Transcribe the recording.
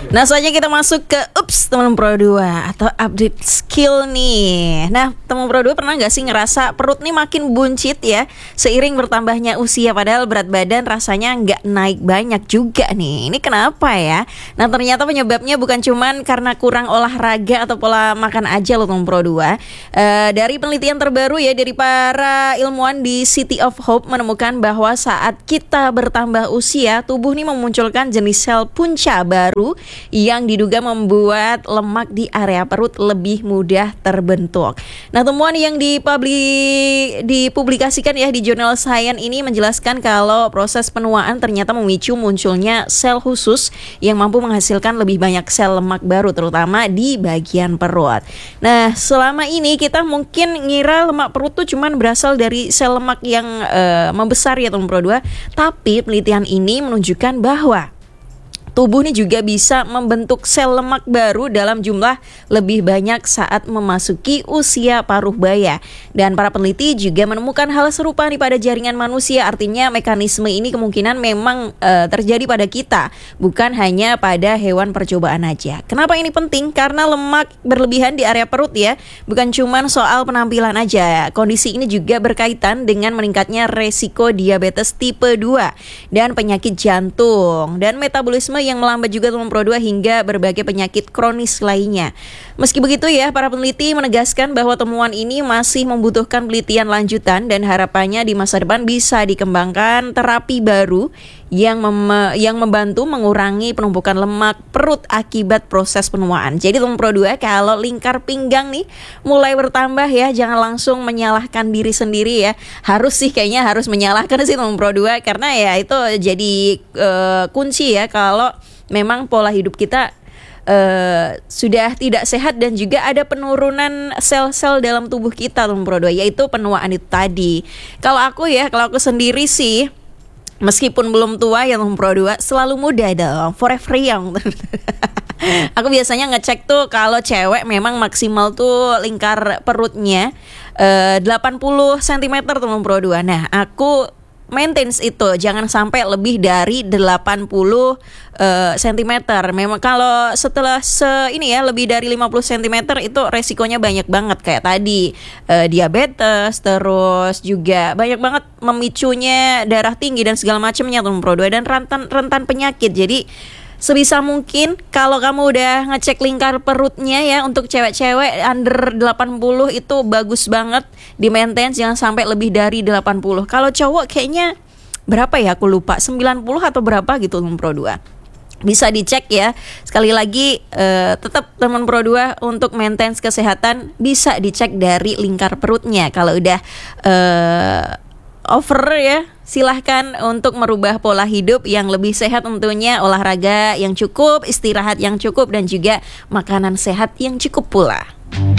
Nah, saatnya kita masuk ke teman Pro 2 atau update skill nih. Nah, teman Pro 2 pernah gak sih ngerasa perut nih makin buncit ya seiring bertambahnya usia, padahal berat badan rasanya gak naik banyak juga nih. Ini kenapa ya? Nah, ternyata penyebabnya bukan cuman karena kurang olahraga atau pola makan aja loh teman Pro 2. Dari penelitian terbaru ya dari para ilmuwan di City of Hope menemukan bahwa saat kita bertambah usia, tubuh nih memunculkan jenis sel punca baru yang diduga membuat lemak di area perut lebih mudah terbentuk. Nah, temuan yang dipublikasikan ya di jurnal Science ini menjelaskan kalau proses penuaan ternyata memicu munculnya sel khusus yang mampu menghasilkan lebih banyak sel lemak baru, terutama di bagian perut. Nah, selama ini kita mungkin ngira lemak perut tuh cuman berasal dari sel lemak yang membesar ya teman Pro 2, tapi penelitian ini menunjukkan bahwa tubuh ini juga bisa membentuk sel lemak baru dalam jumlah lebih banyak saat memasuki usia paruh baya. Dan para peneliti juga menemukan hal serupa nih pada jaringan manusia. Artinya mekanisme ini kemungkinan memang terjadi pada kita, bukan hanya pada hewan percobaan aja. Kenapa ini penting? Karena lemak berlebihan di area perut ya, bukan cuma soal penampilan aja. Kondisi ini juga berkaitan dengan meningkatnya resiko diabetes tipe 2 dan penyakit jantung dan metabolisme yang melambat juga teman Pro 2 hingga berbagai penyakit kronis lainnya. Meski begitu ya, para peneliti menegaskan bahwa temuan ini masih membutuhkan penelitian lanjutan dan harapannya di masa depan bisa dikembangkan terapi baru yang membantu mengurangi penumpukan lemak perut akibat proses penuaan. Jadi teman Pro 2, kalau lingkar pinggang nih mulai bertambah ya, jangan langsung menyalahkan diri sendiri ya. Harus menyalahkan sih teman Pro 2, karena ya itu jadi kunci ya kalau memang pola hidup kita sudah tidak sehat dan juga ada penurunan sel-sel dalam tubuh kita teman Pro 2, yaitu penuaan itu tadi. Kalau aku sendiri sih, meskipun belum tua ya teman Pro 2, selalu muda dong, forever young. Aku biasanya ngecek tuh kalau cewek memang maksimal tuh lingkar perutnya 80 cm teman Pro 2. Nah, aku maintain itu jangan sampai lebih dari 80 cm. Memang kalau setelah lebih dari 50 cm itu resikonya banyak banget, kayak tadi diabetes, terus juga banyak banget memicunya darah tinggi dan segala macamnya teman Pro 2, dan rentan penyakit. Jadi sebisa mungkin kalau kamu udah ngecek lingkar perutnya ya, untuk cewek-cewek under 80 itu bagus banget di maintain, jangan sampai lebih dari 80. Kalau cowok kayaknya berapa ya, aku lupa, 90 atau berapa gitu teman Pro 2. Bisa dicek ya. Sekali lagi tetap teman Pro 2 untuk maintain kesehatan bisa dicek dari lingkar perutnya. Kalau udah over ya, silahkan untuk merubah pola hidup yang lebih sehat, tentunya olahraga yang cukup, istirahat yang cukup, dan juga makanan sehat yang cukup pula.